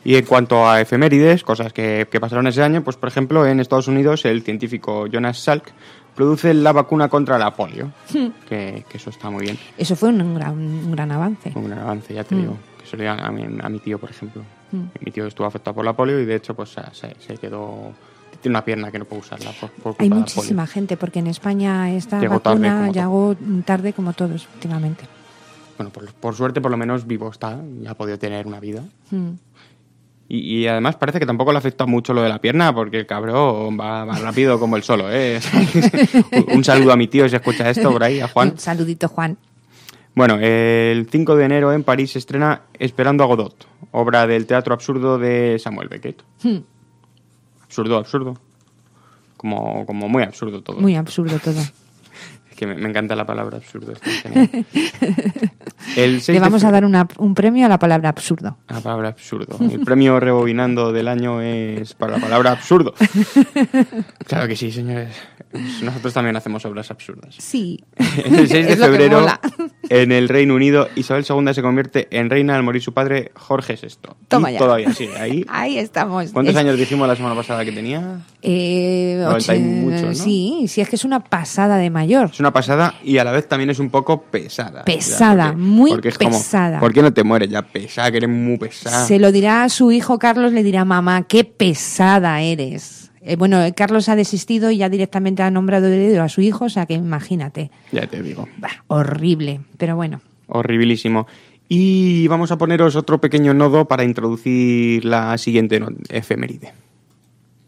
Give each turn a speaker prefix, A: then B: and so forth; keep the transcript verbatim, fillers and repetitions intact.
A: Y en cuanto a efemérides, cosas que, que pasaron ese año, pues por ejemplo en Estados Unidos el científico Jonas Salk produce la vacuna contra la polio, hmm. que, que eso está muy bien.
B: Eso fue un gran, un gran avance.
A: Un gran avance, ya te hmm. digo. Que eso le a, a, mi, a mi tío, por ejemplo. Hmm. Mi tío estuvo afectado por la polio y de hecho pues se, se quedó... Tiene una pierna que no puede usarla por, por
B: Hay muchísima gente, porque en España esta
A: llegó
B: vacuna
A: tarde,
B: llegó tarde como todos últimamente.
A: Bueno, por, por suerte por lo menos vivo está y ha podido tener una vida.
B: Hmm.
A: Y, y además parece que tampoco le afecta mucho lo de la pierna, porque el cabrón va, va rápido como el solo, ¿eh? Un saludo a mi tío si escucha esto por ahí, a Juan.
B: Un saludito, Juan.
A: Bueno, el cinco de enero en París se estrena Esperando a Godot, obra del teatro absurdo de Samuel Beckett. Hmm. Absurdo, absurdo. Como, como muy absurdo todo.
B: Muy absurdo todo.
A: Es que me, me encanta la palabra absurdo. El
B: Le vamos a dar una, un premio a la palabra absurdo.
A: A la palabra absurdo. El premio Rebobinando del año es para la palabra absurdo. Claro que sí, señores. Nosotros también hacemos obras absurdas.
B: Sí.
A: El seis de febrero, en el Reino Unido, Isabel segunda se convierte en reina al morir su padre, Jorge sexto.
B: Toma
A: y
B: ya.
A: Todavía sigue ahí.
B: Ahí estamos.
A: ¿Cuántos
B: es...
A: años dijimos la semana pasada que tenía?
B: Eh,
A: noventa y mucho, ¿no?
B: Sí, sí, es que es una pasada de mayor.
A: Es una pasada y a la vez también es un poco pesada.
B: Pesada,
A: porque,
B: muy
A: porque es
B: pesada.
A: Como, ¿por qué no te mueres ya pesada? Que eres muy pesada.
B: Se lo dirá a su hijo Carlos, le dirá, mamá, qué pesada eres. Eh, bueno, Carlos ha desistido y ya directamente ha nombrado heredero a su hijo, o sea que imagínate.
A: Ya te digo.
B: Bah, horrible, pero bueno.
A: Horribilísimo. Y vamos a poneros otro pequeño nodo para introducir la siguiente efeméride.